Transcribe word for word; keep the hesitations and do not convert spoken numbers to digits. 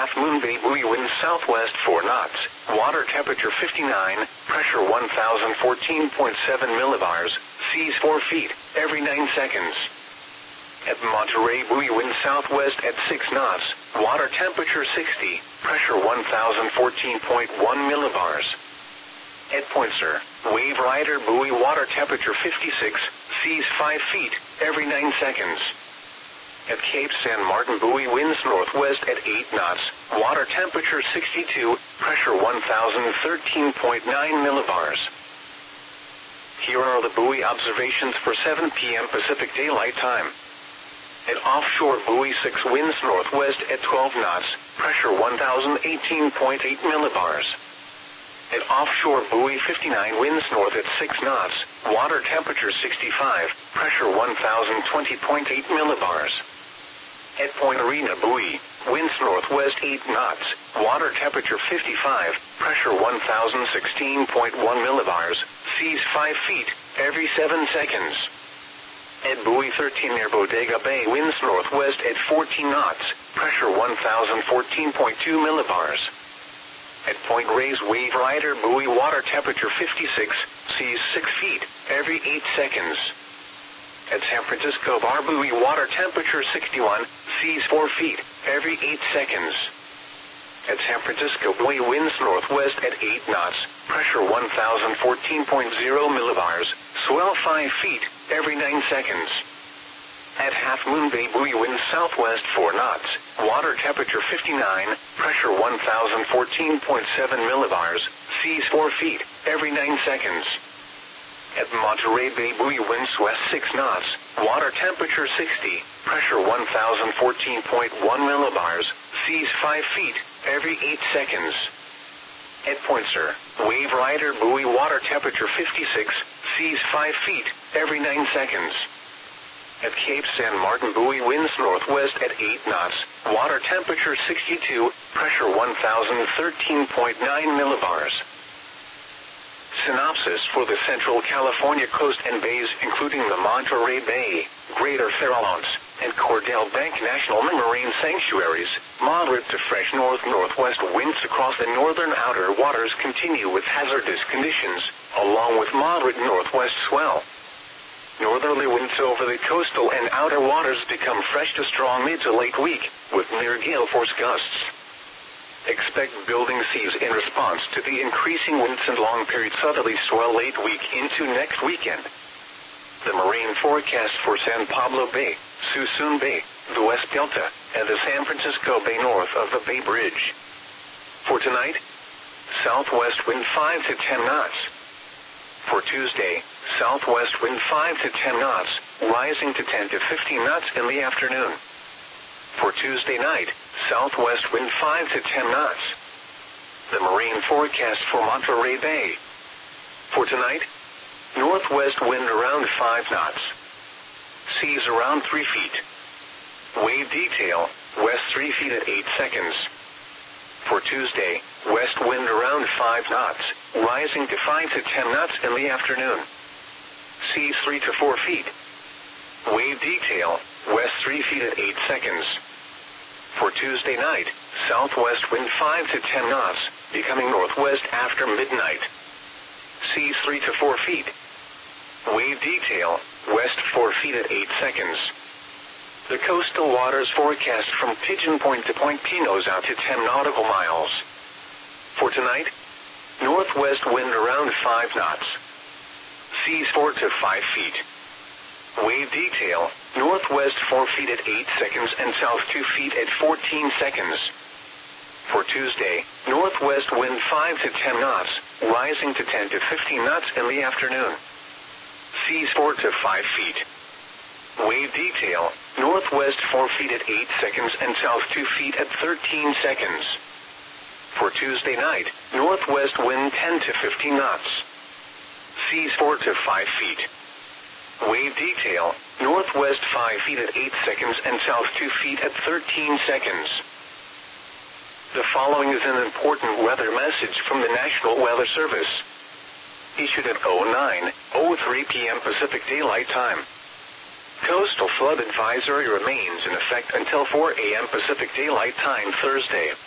Half Moon Bay buoy wind southwest four knots, water temperature fifty-nine, pressure one thousand fourteen point seven millibars, seas four feet, every nine seconds. At Monterey buoy wind southwest at six knots, water temperature sixty, pressure one thousand fourteen point one millibars. At Poinsett, Wave Rider buoy water temperature fifty-six, seas five feet, every nine seconds. At Cape San Martin buoy winds northwest at eight knots, water temperature sixty-two, pressure one thousand thirteen point nine millibars. Here are the buoy observations for seven p m Pacific Daylight Time. At offshore buoy six winds northwest at twelve knots, pressure one thousand eighteen point eight millibars. At offshore buoy fifty-nine winds north at six knots, water temperature sixty-five, pressure one thousand twenty point eight millibars. At Point Arena buoy, winds northwest eight knots, water temperature fifty-five, pressure one thousand sixteen point one millibars, seas five feet, every seven seconds. At buoy thirteen near Bodega Bay winds northwest at fourteen knots, pressure one thousand fourteen point two millibars. At Point Reyes Wave Rider buoy water temperature fifty-six, seas six feet, every eight seconds. At San Francisco Bar buoy water temperature sixty-one, seas four feet, every eight seconds. At San Francisco buoy winds northwest at eight knots, pressure one thousand fourteen point zero millibars, swell five feet, every nine seconds. At Half Moon Bay buoy winds southwest four knots, water temperature fifty-nine, pressure one thousand fourteen point seven millibars, seas four feet, every nine seconds. At Monterey Bay buoy winds west six knots, water temperature sixty, pressure one thousand fourteen point one millibars, seas five feet, every eight seconds. At Poinsett, Wave Rider buoy water temperature fifty-six, seas five feet, every nine seconds. At Cape San Martin buoy winds northwest at eight knots, water temperature sixty-two, pressure one thousand thirteen point nine millibars. Synopsis for the Central California coast and bays including the Monterey Bay, Greater Farallones, and Cordell Bank National Marine Sanctuaries, moderate to fresh north-northwest winds across the northern outer waters continue with hazardous conditions, along with moderate northwest swell. Northerly winds over the coastal and outer waters become fresh to strong mid to late week, with near gale force gusts. Expect building seas in response to the increasing winds and long-period southerly swell late week into next weekend. The marine forecast for San Pablo Bay, Suisun Bay, the West Delta, and the San Francisco Bay north of the Bay Bridge. For tonight, southwest wind five to ten knots. For Tuesday, southwest wind five to ten knots, rising to ten to fifteen knots in the afternoon. For Tuesday night, southwest wind five to ten knots. The marine forecast for Monterey Bay. For tonight, northwest wind around five knots. Seas around three feet. Wave detail, west three feet at eight seconds. For Tuesday, west wind around five knots, rising to five to ten knots in the afternoon. Seas three to four feet. Wave detail, west three feet at eight seconds. For Tuesday night, southwest wind five to ten knots, becoming northwest after midnight. Seas three to four feet. Wave detail, west four feet at eight seconds. The coastal waters forecast from Pigeon Point to Point Pinos out to ten nautical miles. For tonight, northwest wind around five knots. Seas four to five feet. Wave detail, northwest four feet at eight seconds and south two feet at fourteen seconds. For Tuesday, northwest wind five to ten knots, rising to ten to fifteen knots in the afternoon. Seas four to five feet. Wave detail, northwest four feet at eight seconds and south two feet at thirteen seconds. For Tuesday night, northwest wind ten to fifteen knots. Seas four to five feet. Wave detail, northwest five feet at eight seconds and south two feet at thirteen seconds. The following is an important weather message from the National Weather Service. Issued at oh nine oh three p m Pacific Daylight Time. Coastal flood advisory remains in effect until four a m Pacific Daylight Time Thursday.